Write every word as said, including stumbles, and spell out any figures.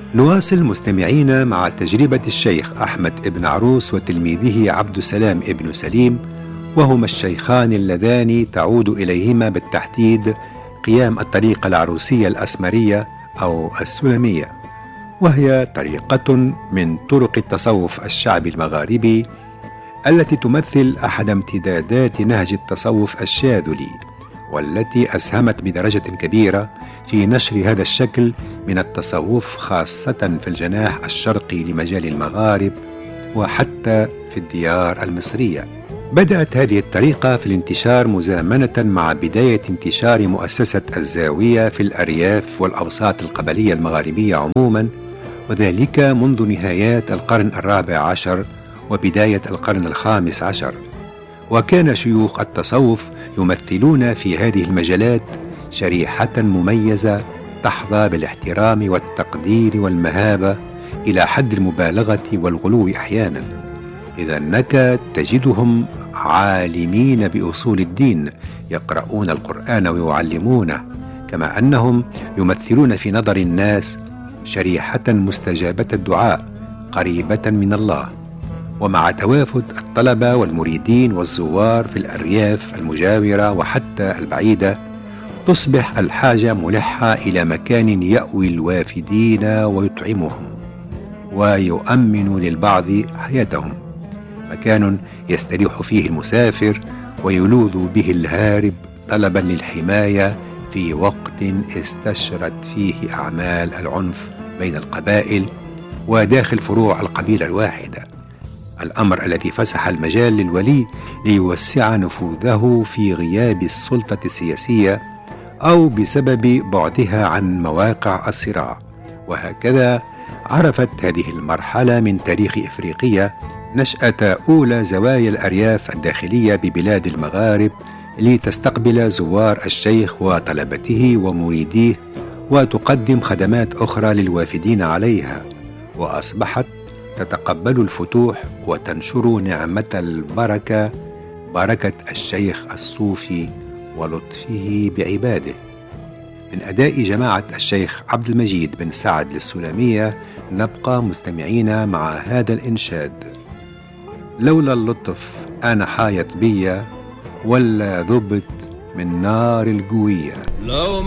نواصل مستمعين مع تجربة الشيخ أحمد ابن عروس وتلميذه عبد السلام ابن سليم، وهما الشيخان اللذان تعود إليهما بالتحديد قيام الطريقة العروسية الأسمرية أو السلمية، وهي طريقة من طرق التصوف الشعبي المغاربي التي تمثل أحد امتدادات نهج التصوف الشاذلي، والتي أسهمت بدرجة كبيرة في نشر هذا الشكل من التصوف خاصة في الجناح الشرقي لمجال المغارب وحتى في الديار المصرية. بدأت هذه الطريقة في الانتشار مزامنة مع بداية انتشار مؤسسة الزاوية في الأرياف والأوساط القبلية المغاربية عموما، وذلك منذ نهايات القرن الرابع عشر وبداية القرن الخامس عشر. وكان شيوخ التصوف يمثلون في هذه المجالات شريحة مميزة تحظى بالاحترام والتقدير والمهابة إلى حد المبالغة والغلو أحيانا، إذ أنك تجدهم عالمين بأصول الدين يقرؤون القرآن ويعلمونه، كما أنهم يمثلون في نظر الناس شريحة مستجابة الدعاء قريبة من الله. ومع توافد الطلبة والمريدين والزوار في الأرياف المجاورة وحتى البعيدة، تصبح الحاجة ملحة إلى مكان يأوي الوافدين ويطعمهم ويؤمن للبعض حياتهم، مكان يستريح فيه المسافر ويلوذ به الهارب طلبا للحماية في وقت استشرت فيه أعمال العنف بين القبائل وداخل فروع القبيلة الواحدة، الأمر الذي فسح المجال للولي ليوسع نفوذه في غياب السلطة السياسية أو بسبب بعدها عن مواقع الصراع. وهكذا عرفت هذه المرحلة من تاريخ إفريقيا نشأة أولى زوايا الأرياف الداخلية ببلاد المغارب لتستقبل زوار الشيخ وطلبته ومريديه وتقدم خدمات أخرى للوافدين عليها، وأصبحت تتقبل الفتوح وتنشر نعمة البركة، بركة الشيخ الصوفي ولطفه بعباده. من أداء جماعة الشيخ عبد المجيد بن سعد للسلمية نبقى مستمعين مع هذا الإنشاد: لولا اللطف أنا حايط بيا ولا ذبت من نار القوية. لو